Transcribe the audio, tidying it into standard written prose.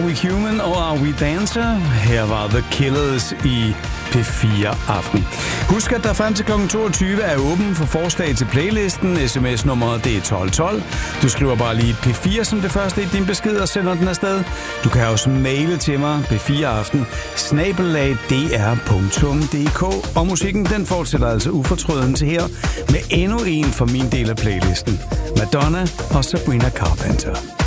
We Human og Are We Dancer? Her var The Killers i P4 Aften. Husk, at der frem til kl. 22 er åben for forslag til playlisten. SMS-nummeret det er 1212. Du skriver bare lige P4 som det første i din besked og sender den afsted. Du kan også maile til mig p4aften@dr.dk. Og musikken den fortsætter altså ufortrøden til her med endnu en for min del af playlisten. Madonna og Sabrina Carpenter.